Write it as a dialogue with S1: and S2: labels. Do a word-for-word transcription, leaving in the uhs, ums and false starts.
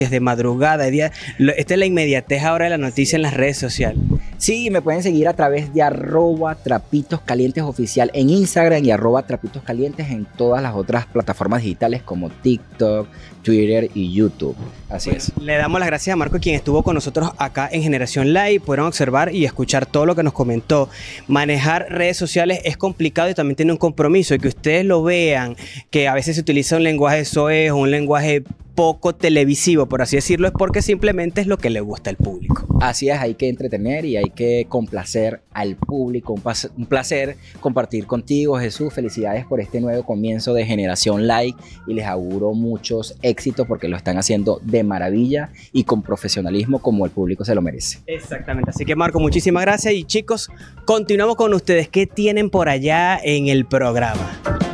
S1: de madrugada, de día. Lo- Esta es la inmediatez ahora de la noticia en las redes sociales.
S2: Sí, me pueden seguir a través de arroba trapitos calientes oficial en Instagram y arroba trapitos calientes en todas las otras plataformas digitales como TikTok, Twitter y YouTube. Así es.
S1: Le damos las gracias a Marco, quien estuvo con nosotros acá en Generación Live. Pudieron observar y escuchar todo lo que nos comentó. Manejar redes sociales es complicado y también tiene un compromiso. Y que ustedes lo vean, que a veces se utiliza un lenguaje soez o un lenguaje poco televisivo, por así decirlo, es porque simplemente es lo que le gusta al público.
S2: Así es, hay que entretener y hay que complacer al público. Un, pas- un placer compartir contigo, Jesús. Felicidades por este nuevo comienzo de Generación Like y les auguro muchos éxitos porque lo están haciendo de maravilla y con profesionalismo como el público se lo merece.
S1: Exactamente. Así que, Marco, muchísimas gracias. Y chicos, continuamos con ustedes. ¿Qué tienen por allá en el programa?